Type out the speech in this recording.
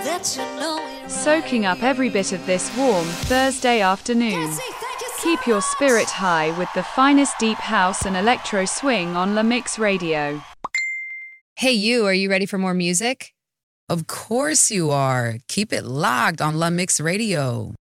Soaking up every bit of this warm Thursday afternoon. Keep your spirit high with the finest deep house and electro swing on La Mix Radio. Hey you, are you ready for more music? Of course you are. Keep it locked on La Mix Radio.